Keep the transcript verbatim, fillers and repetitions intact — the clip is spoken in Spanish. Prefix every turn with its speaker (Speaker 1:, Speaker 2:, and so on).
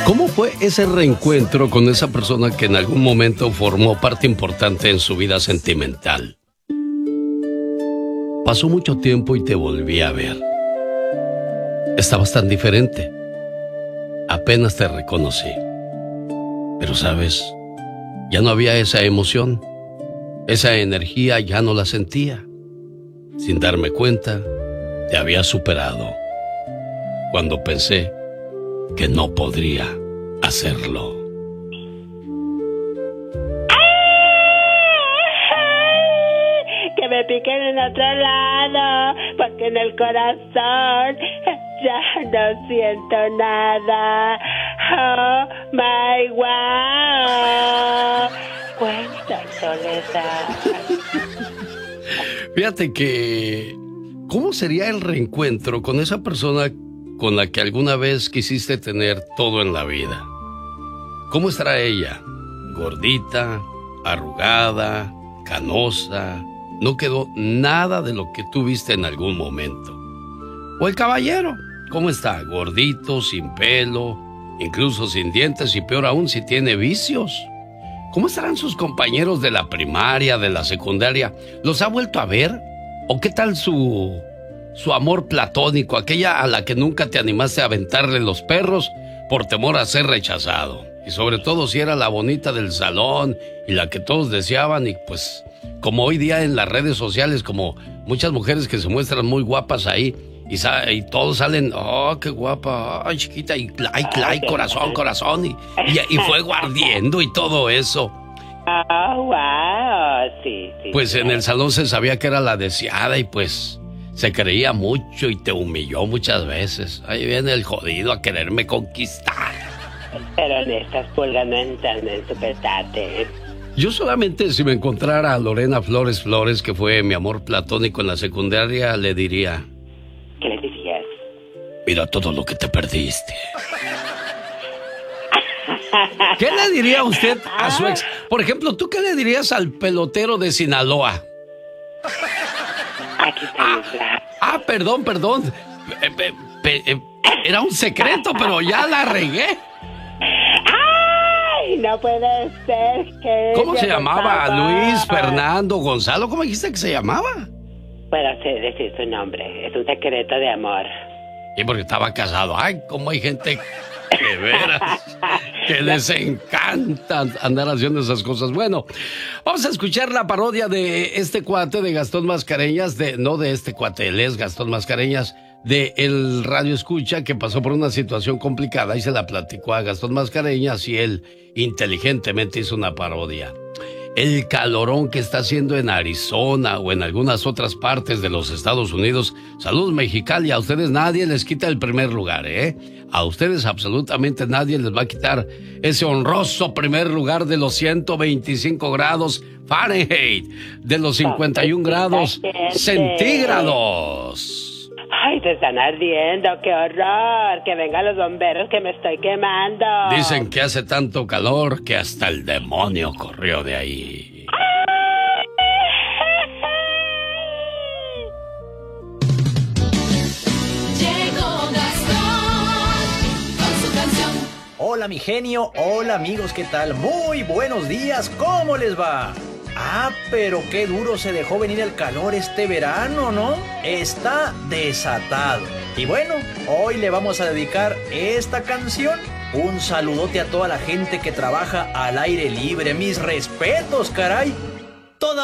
Speaker 1: ¿Cómo fue ese reencuentro con esa persona que en algún momento formó parte importante en su vida sentimental? Pasó mucho tiempo y te volví a ver. Estabas tan diferente. Apenas te reconocí. Pero sabes, ya no había esa emoción. Esa energía ya no la sentía. Sin darme cuenta, te había superado. Cuando pensé que no podría hacerlo.
Speaker 2: Que me piquen en otro lado, porque en el corazón ya no siento nada. Oh my wow. Cuenta soledad.
Speaker 1: Fíjate que, ¿cómo sería el reencuentro con esa persona con la que alguna vez quisiste tener todo en la vida? ¿Cómo estará ella? ¿Gordita, arrugada, canosa? No quedó nada de lo que tú viste en algún momento. O el caballero, ¿cómo está? Gordito, sin pelo, incluso sin dientes y peor aún si tiene vicios. ¿Cómo estarán sus compañeros de la primaria, de la secundaria? ¿Los ha vuelto a ver? ¿O qué tal su, su amor platónico, aquella a la que nunca te animaste a aventarle los perros por temor a ser rechazado? Y sobre todo si era la bonita del salón y la que todos deseaban y pues como hoy día en las redes sociales, como muchas mujeres que se muestran muy guapas ahí y, sa- y todos salen, oh, qué guapa, ay, chiquita, y like, like, corazón, corazón, y, y, y fuego ardiendo y todo eso.
Speaker 2: Oh, wow, sí, sí.
Speaker 1: Pues en el salón se sabía que era la deseada y pues se creía mucho y te humilló muchas veces. Ahí viene el jodido a quererme conquistar.
Speaker 2: Pero en estas pulgas no entran en su petate.
Speaker 1: Yo solamente si me encontrara a Lorena Flores Flores, que fue mi amor platónico en la secundaria, le diría...
Speaker 2: ¿Qué le dirías?
Speaker 1: Mira todo lo que te perdiste. ¿Qué le diría usted a su ex? Por ejemplo, ¿tú qué le dirías al pelotero de Sinaloa?
Speaker 2: Aquí está mi frase.
Speaker 1: Ah, perdón, perdón. Eh, eh, pe- eh, Era un secreto, pero ya la regué.
Speaker 2: ¡Ay! No puede ser que...
Speaker 1: ¿Cómo se
Speaker 2: ella, por
Speaker 1: llamaba?
Speaker 2: favor.
Speaker 1: Luis, Fernando, Gonzalo. ¿Cómo dijiste que se llamaba?
Speaker 2: Puedo hacer- decir su nombre. Es un secreto de amor.
Speaker 1: Y porque estaba casado. Ay, cómo hay gente de veras que les encanta andar haciendo esas cosas. Bueno, vamos a escuchar la parodia de este cuate de Gastón Mascareñas, de no de este cuate, él es Gastón Mascareñas, de el Radio Escucha, que pasó por una situación complicada y se la platicó a Gastón Mascareñas y él inteligentemente hizo una parodia. El calorón que está haciendo en Arizona o en algunas otras partes de los Estados Unidos. Salud, Mexicali, a ustedes nadie les quita el primer lugar, ¿eh? A ustedes absolutamente nadie les va a quitar ese honroso primer lugar de los ciento veinticinco grados Fahrenheit, de los cincuenta y un grados centígrados.
Speaker 2: Ay, se están ardiendo, qué horror. Que vengan los bomberos que me estoy quemando.
Speaker 1: Dicen que hace tanto calor que hasta el demonio corrió de ahí.
Speaker 3: Llegó Gastón con su canción.
Speaker 4: Hola mi genio, hola amigos, ¿qué tal? Muy buenos días, ¿cómo les va? Ah, pero qué duro se dejó venir el calor este verano, ¿no? Está desatado. Y bueno, hoy le vamos a dedicar esta canción. Un saludote a toda la gente que trabaja al aire libre. Mis respetos, caray.